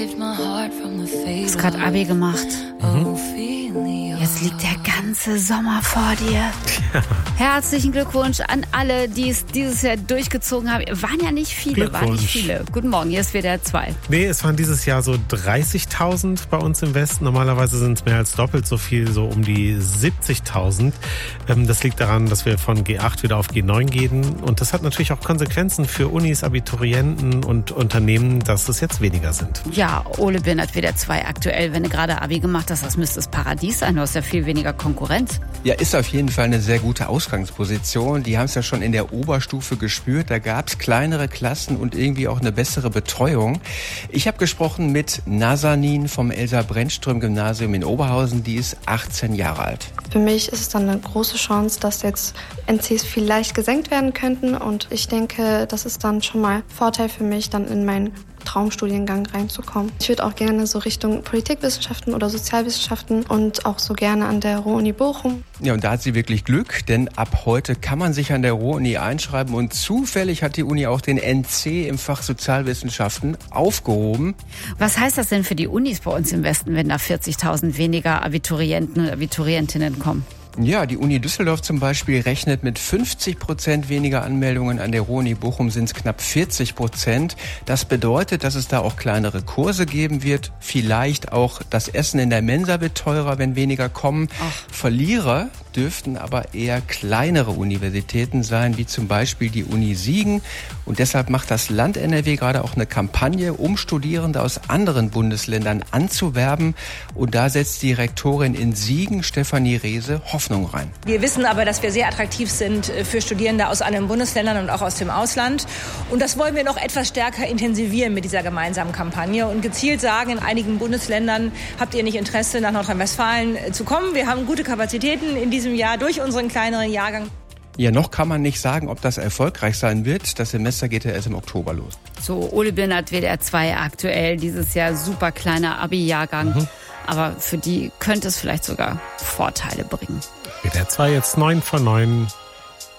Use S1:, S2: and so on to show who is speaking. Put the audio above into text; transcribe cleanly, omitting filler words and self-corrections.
S1: Hast gerade Abi gemacht. Jetzt liegt der ganze Sommer vor dir. Ja. Herzlichen Glückwunsch an alle, die es dieses Jahr durchgezogen haben. Waren ja nicht viele, Guten Morgen, hier ist WDR 2.
S2: Nee, es waren dieses Jahr so 30.000 bei uns im Westen. Normalerweise sind es mehr als doppelt so viel, so um die 70.000. Das liegt daran, dass wir von G8 wieder auf G9 gehen. Und das hat natürlich auch Konsequenzen für Unis, Abiturienten und Unternehmen, dass es jetzt weniger sind.
S1: Ja, Ole Birnert, WDR 2 aktuell. Wenn du gerade Abi gemacht hast, das müsste das Paradies sein. Du hast ja viel weniger Konkurrenz.
S3: Ja, ist auf jeden Fall eine sehr gute Ausgangsposition. Die haben es ja schon in der Oberstufe gespürt. Da gab es kleinere Klassen und irgendwie auch eine bessere Betreuung. Ich habe gesprochen mit Nazanin vom Elsa-Brennström-Gymnasium in Oberhausen. Die ist 18 Jahre alt.
S4: Für mich ist es dann eine große Chance, dass jetzt NCs vielleicht gesenkt werden könnten. Und ich denke, das ist dann schon mal Vorteil für mich, dann in meinen Traumstudiengang reinzukommen. Ich würde auch gerne so Richtung Politikwissenschaften oder Sozialwissenschaften und auch so gerne an der Ruhr-Uni Bochum.
S3: Ja, und da hat sie wirklich Glück, denn ab heute kann man sich an der Ruhr-Uni einschreiben und zufällig hat die Uni auch den NC im Fach Sozialwissenschaften aufgehoben.
S1: Was heißt das denn für die Unis bei uns im Westen, wenn da 40.000 weniger Abiturienten und Abiturientinnen kommen?
S3: Ja, die Uni Düsseldorf zum Beispiel rechnet mit 50% weniger Anmeldungen. An der Ruhr-Uni Bochum sind es knapp 40%. Das bedeutet, dass es da auch kleinere Kurse geben wird. Vielleicht auch das Essen in der Mensa wird teurer, wenn weniger kommen. Verlierer dürften aber eher kleinere Universitäten sein, wie zum Beispiel die Uni Siegen. Und deshalb macht das Land NRW gerade auch eine Kampagne, um Studierende aus anderen Bundesländern anzuwerben. Und da setzt die Rektorin in Siegen, Stefanie Rehse, Hoffnung rein.
S5: Wir wissen aber, dass wir sehr attraktiv sind für Studierende aus anderen Bundesländern und auch aus dem Ausland. Und das wollen wir noch etwas stärker intensivieren mit dieser gemeinsamen Kampagne und gezielt sagen, in einigen Bundesländern habt ihr nicht Interesse, nach Nordrhein-Westfalen zu kommen. Wir haben gute Kapazitäten in diesem Jahr durch unseren kleineren Jahrgang.
S3: Ja, noch kann man nicht sagen, ob das erfolgreich sein wird. Das Semester geht ja erst im Oktober los.
S1: So, Ole Birnert, WDR 2 aktuell, dieses Jahr super kleiner Abi-Jahrgang. Aber für die könnte es vielleicht sogar Vorteile bringen.
S2: WDR 2 jetzt 9 von 9.